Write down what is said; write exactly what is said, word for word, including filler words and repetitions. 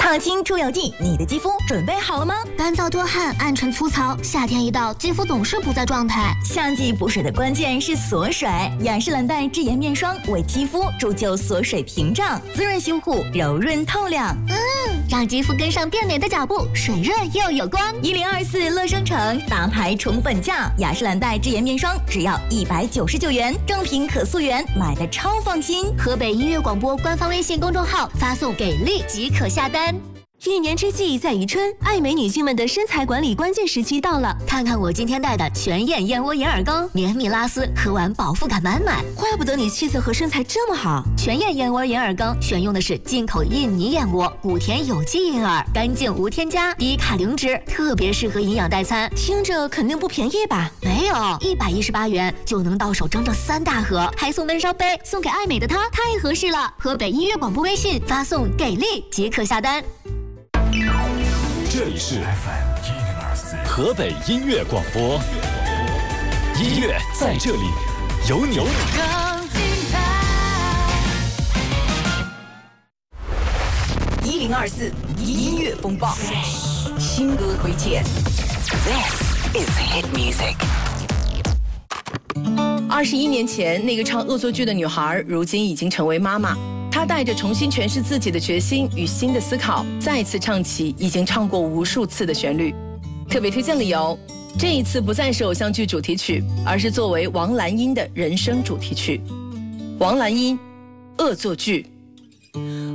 抗菌出油剂，你的肌肤准备好了吗？ 干燥多汗、暗沉粗糙，夏天一到，肌肤总是不在状态。 夏季补水的关键是锁水，雅诗兰黛智妍面霜为肌肤铸就锁水屏障，滋润修护，柔润透亮。 嗯，让肌肤跟上变美的脚步，水润又有光。 一零二四乐生城大牌宠本价，雅诗兰黛智妍面霜只要一百九十九元，正品可溯源，买的超放心。 河北音乐广播官方微信公众号发送给力即可下单。 一年之计在于春，爱美女性们的身材管理关键时期到了。 看看我今天带的全燕燕窝银耳羹，绵密拉丝，喝完饱腹感满满。 怪不得你气色和身材这么好。 全燕燕窝银耳羹选用的是进口印尼燕窝，谷田有机银耳，干净无添加，低卡零脂，特别适合营养代餐。 听着肯定不便宜吧？ 没有，一百一十八元就能到手整整三大盒，还送闷烧杯，送给爱美的她太合适了。河北音乐广播微信发送给力即可下单。 这里是 F M 一零二四河北音乐广播，音乐在这里，有你。 一零二四音乐风暴，新歌推荐。This is hit music。 二十一年前，那个唱恶作剧的女孩，如今已经成为妈妈。她带着重新诠释自己的决心与新的思考，再次唱起已经唱过无数次的旋律。特别推荐理由，这一次不再是偶像剧主题曲，而是作为王蓝音的人生主题曲。王蓝音，恶作剧。